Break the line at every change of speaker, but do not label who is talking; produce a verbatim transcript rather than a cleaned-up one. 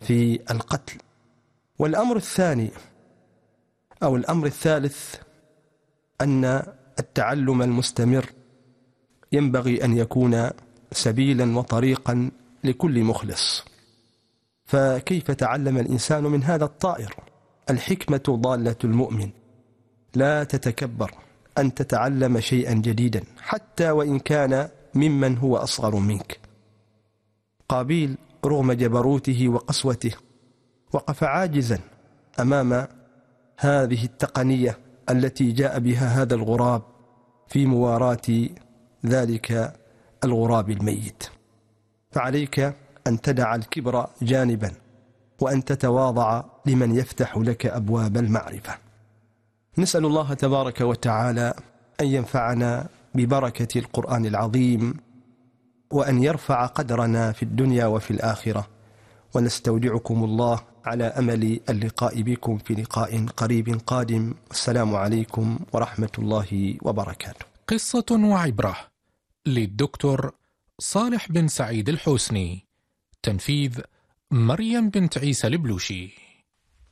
في القتل. والأمر الثاني أو الأمر الثالث أن التعلم المستمر ينبغي أن يكون سبيلا وطريقا لكل مخلص. فكيف تعلم الإنسان من هذا الطائر؟ الحكمة ضالة المؤمن، لا تتكبر أن تتعلم شيئا جديدا حتى وإن كان ممن هو أصغر منك. قابيل رغم جبروته وقسوته وقف عاجزا أمام هذه التقنية التي جاء بها هذا الغراب في مواراة ذلك الغراب الميت. فعليك أن تدع الكبر جانبا وأن تتواضع لمن يفتح لك أبواب المعرفة. نسأل الله تبارك وتعالى أن ينفعنا ببركة القرآن العظيم وأن يرفع قدرنا في الدنيا وفي الآخرة، ونستودعكم الله على أمل اللقاء بكم في لقاء قريب قادم. والسلام عليكم ورحمة الله وبركاته.
قصة وعبرة للدكتور صالح بن سعيد الحوسني، تنفيذ مريم بنت عيسى البلوشي.